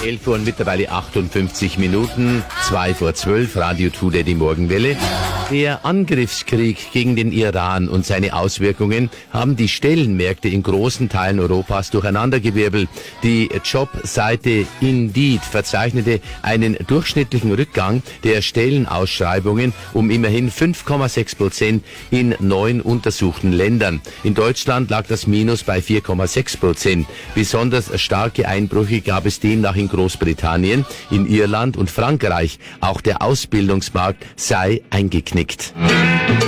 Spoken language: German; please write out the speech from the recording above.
11 Uhr und mittlerweile 58 Minuten, 2 vor 12, Radio Today, die Morgenwelle. Der Angriffskrieg gegen den Iran und seine Auswirkungen haben die Stellenmärkte in großen Teilen Europas durcheinandergewirbelt. Die Jobseite Indeed verzeichnete einen durchschnittlichen Rückgang der Stellenausschreibungen um immerhin 5,6% in 9 untersuchten Ländern. In Deutschland lag das Minus bei 4,6%. Besonders starke Einbrüche gab es demnach in Großbritannien, in Irland und Frankreich. Auch der Ausbildungsmarkt sei eingeknickt.